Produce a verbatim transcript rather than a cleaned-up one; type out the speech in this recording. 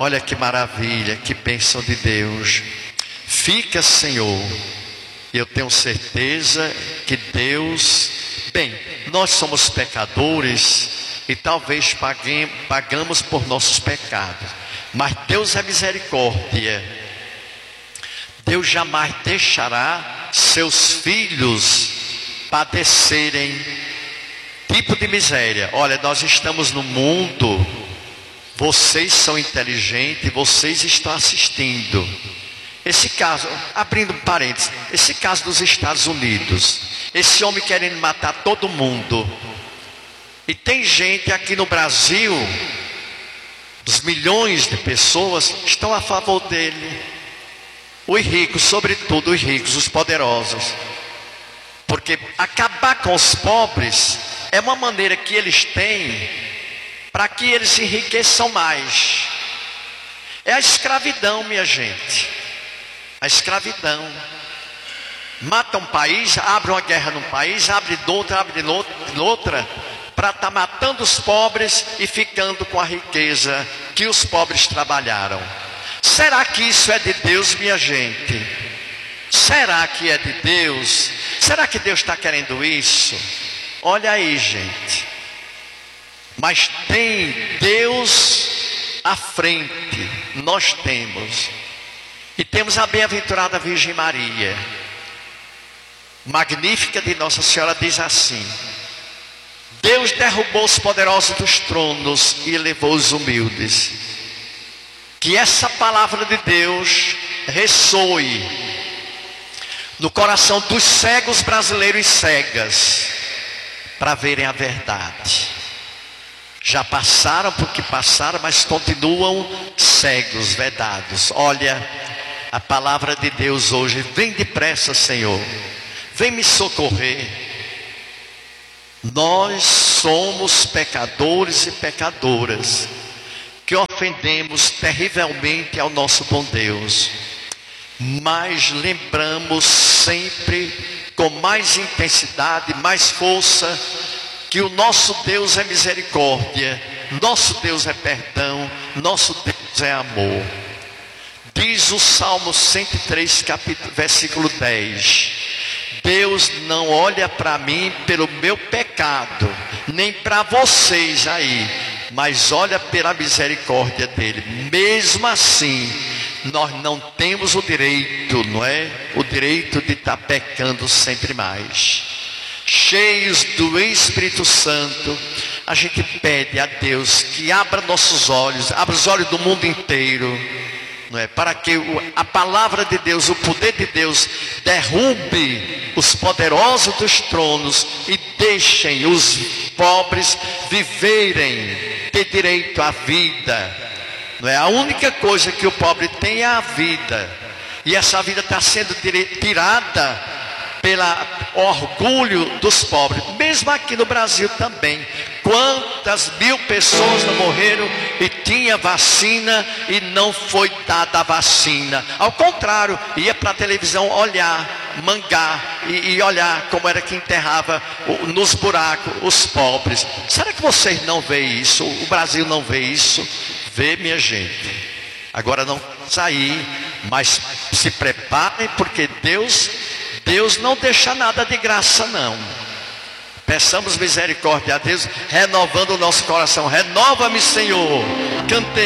Olha que maravilha, que bênção de Deus. Fica, Senhor. Eu tenho certeza que Deus... Bem, nós somos pecadores e talvez paguemos, pagamos por nossos pecados. Mas Deus é misericórdia. Deus jamais deixará seus filhos padecerem tipo de miséria. Olha, nós estamos no mundo, vocês são inteligentes, vocês estão assistindo. Esse caso, abrindo um parênteses, esse caso dos Estados Unidos, esse homem querendo matar todo mundo. E tem gente aqui no Brasil, os milhões de pessoas estão a favor dele. Os ricos, sobretudo os ricos, os poderosos. Porque acabar com os pobres é uma maneira que eles têm para que eles se enriqueçam mais. É a escravidão, minha gente. A escravidão. Mata um país, abre uma guerra num país, abre de outra, abre de outra, para estar matando os pobres e ficando com a riqueza que os pobres trabalharam. Será que isso é de Deus, minha gente? Será que é de Deus? Será que Deus está querendo isso? Olha aí, gente. Mas tem Deus à frente. Nós temos. E temos a bem-aventurada Virgem Maria. Magnífica de Nossa Senhora diz assim: Deus derrubou os poderosos dos tronos e elevou os humildes. Que essa palavra de Deus ressoe no coração dos cegos brasileiros e cegas, para verem a verdade. Já passaram porque passaram, mas continuam cegos, vedados. Olha, a palavra de Deus hoje, vem depressa, Senhor, vem me socorrer. Nós somos pecadores e pecadoras, que ofendemos terrivelmente ao nosso bom Deus, mas lembramos sempre, com mais intensidade, mais força, que o nosso Deus é misericórdia, nosso Deus é perdão, nosso Deus é amor. Diz o Salmo cento e três, capítulo, versículo dez: Deus não olha para mim pelo meu pecado, nem para vocês aí, mas olha pela misericórdia dele. Mesmo assim, nós não temos o direito, não é? O direito de estar pecando sempre mais. Cheios do Espírito Santo, a gente pede a Deus que abra nossos olhos, abra os olhos do mundo inteiro, não é? Para que a palavra de Deus, o poder de Deus, derrube os poderosos dos tronos e deixem os pobres viverem, ter direito à vida. Não é? A única coisa que o pobre tem é a vida, e essa vida está sendo tirada pelo orgulho dos pobres. Mesmo aqui no Brasil também, quantas mil pessoas não morreram e tinha vacina e não foi dada a vacina. Ao contrário, ia para a televisão olhar, mangar e, e olhar como era que enterrava nos buracos os pobres. Será que vocês não veem isso? O Brasil não vê isso? Vê, minha gente. Agora não sair, mas se preparem, porque Deus Deus não deixa nada de graça, não. Peçamos misericórdia a Deus, renovando o nosso coração. Renova-me, Senhor. Cantei.